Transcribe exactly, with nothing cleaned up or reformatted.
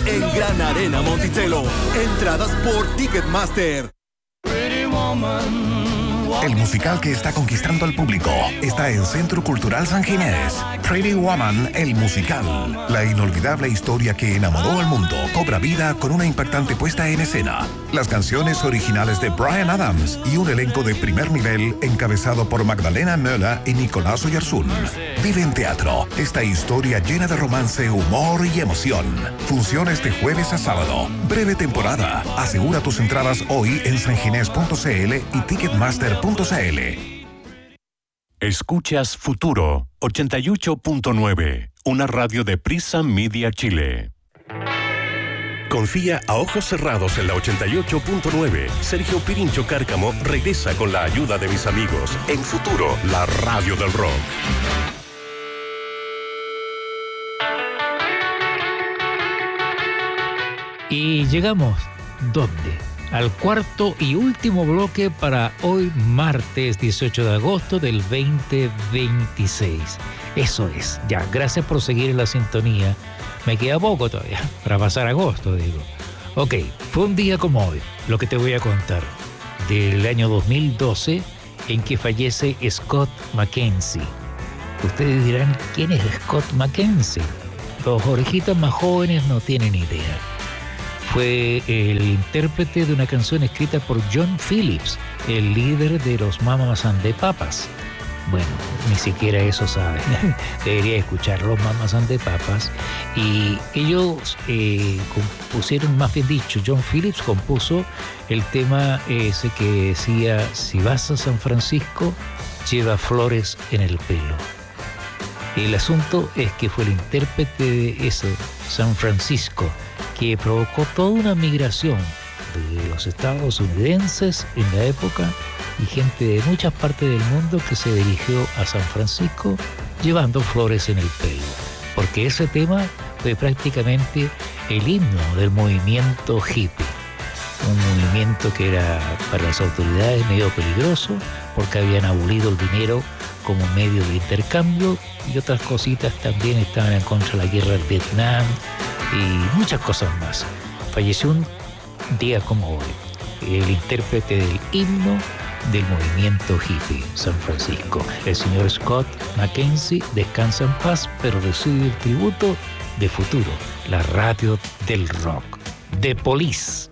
en Gran Arena Monticello. Entradas por Ticketmaster. El musical que está conquistando al público está en Centro Cultural San Ginés. Pretty Woman, el musical. La inolvidable historia que enamoró al mundo cobra vida con una impactante puesta en escena. Las canciones originales de Bryan Adams y un elenco de primer nivel encabezado por Magdalena Möller y Nicolás Oyarzún. Vive en teatro esta historia llena de romance, humor y emoción. Funciona este jueves a sábado. Breve temporada. Asegura tus entradas hoy en sanginés punto c l y ticketmaster punto c l. Escuchas Futuro ochenta y ocho punto nueve, una radio de Prisa Media Chile. Confía a ojos cerrados en la ochenta y ocho punto nueve. Sergio Pirincho Cárcamo regresa con la ayuda de mis amigos en Futuro, la radio del rock. Y llegamos, ¿dónde? Al cuarto y último bloque para hoy, martes dieciocho de agosto del veinte veintiséis. Eso es, ya, gracias por seguir en la sintonía. Me queda poco todavía para pasar agosto, digo. Ok, fue un día como hoy, lo que te voy a contar, del año dos mil doce, en que fallece Scott McKenzie. Ustedes dirán, ¿quién es Scott McKenzie? Los orejitas más jóvenes no tienen idea. Fue el intérprete de una canción escrita por John Phillips, el líder de los Mamas and the Papas. Bueno, ni siquiera eso saben. Debería escuchar los Mamas and the Papas. Y ellos eh, compusieron, más bien dicho, John Phillips compuso el tema ese que decía: si vas a San Francisco, lleva flores en el pelo. El asunto es que fue el intérprete de eso, San Francisco, que provocó toda una migración de los estadounidenses en la época y gente de muchas partes del mundo que se dirigió a San Francisco llevando flores en el pelo, porque ese tema fue prácticamente el himno del movimiento hippie, un movimiento que era para las autoridades medio peligroso porque habían abolido el dinero como medio de intercambio y otras cositas. También estaban en contra de la guerra del Vietnam y muchas cosas más. Falleció un día como hoy el intérprete del himno del movimiento hippie, San Francisco. El señor Scott McKenzie descansa en paz, pero recibe el tributo de Futuro, la radio del rock. The Police.